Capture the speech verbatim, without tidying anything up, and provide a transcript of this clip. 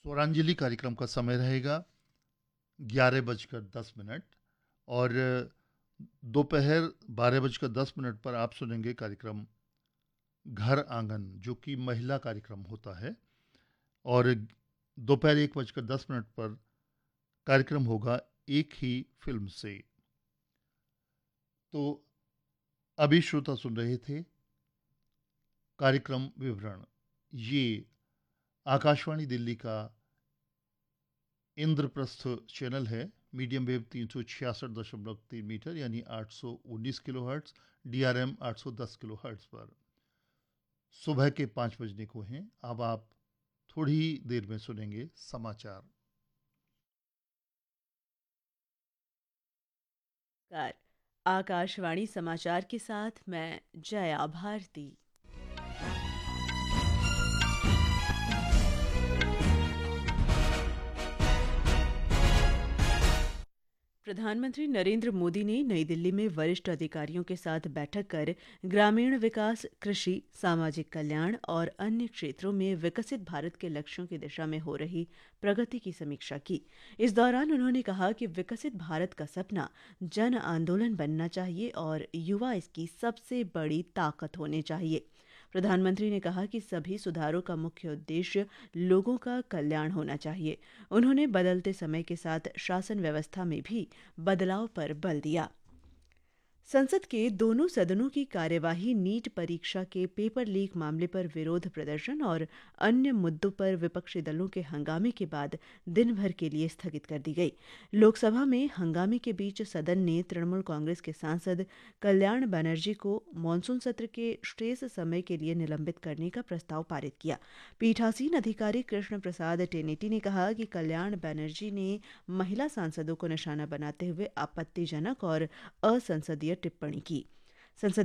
स्वरांजलि कार्यक्रम का समय रहेगा ग्यारह बजकर दस मिनट और दोपहर बारह बजकर दस मिनट पर आप सुनेंगे कार्यक्रम घर आंगन, जो कि महिला कार्यक्रम होता है। और दोपहर एक बजकर दस मिनट पर कार्यक्रम होगा एक ही फिल्म से। तो अभी श्रोता सुन रहे थे कार्यक्रम विवरण। ये आकाशवाणी दिल्ली का इंद्रप्रस्थ चैनल है, मीडियम वेव तीन सौ छियासठ दशमलव तीन मीटर यानी आठ सौ उन्नीस kilo hertz, D R M आठ सौ दस किलो हर्ट्स पर सुबह के पाँच बजने को हैं। अब आप थोड़ी ही देर में सुनेंगे समाचार। नमस्कार। आकाशवाणी समाचार के साथ मैं जया भारती। प्रधानमंत्री नरेंद्र मोदी ने नई दिल्ली में वरिष्ठ अधिकारियों के साथ बैठक कर ग्रामीण विकास, कृषि, सामाजिक कल्याण और अन्य क्षेत्रों में विकसित भारत के लक्ष्यों की दिशा में हो रही प्रगति की समीक्षा की। इस दौरान उन्होंने कहा कि विकसित भारत का सपना जन आंदोलन बनना चाहिए और युवा इसकी सबसे बड़ी ताकत होने चाहिए। प्रधानमंत्री ने कहा कि सभी सुधारों का मुख्य उद्देश्य लोगों का कल्याण होना चाहिए। उन्होंने बदलते समय के साथ शासन व्यवस्था में भी बदलाव पर बल दिया। संसद के दोनों सदनों की कार्यवाही नीट परीक्षा के पेपर लीक मामले पर विरोध प्रदर्शन और अन्य मुद्दों पर विपक्षी दलों के हंगामे के बाद दिन भर के लिए स्थगित कर दी गई। लोकसभा में हंगामे के बीच सदन ने तृणमूल कांग्रेस के सांसद कल्याण बनर्जी को मानसून सत्र के शेष समय के लिए निलंबित करने का प्रस्ताव पारित किया। पीठासीन अधिकारी कृष्ण प्रसाद टेनेटी ने कहा कि कल्याण बनर्जी ने महिला सांसदों को निशाना बनाते हुए आपत्तिजनक और असंसदीय टिप्पणी की। संसद